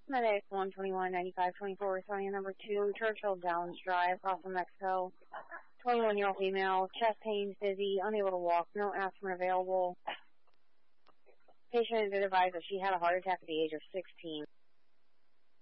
Medic 121-9524, responding number 2, Churchill Downs Drive, Crossville, Mexico. 21-year-old female, chest pains, dizzy, unable to walk, no aspirin available. Patient is advised that she had a heart attack at the age of 16.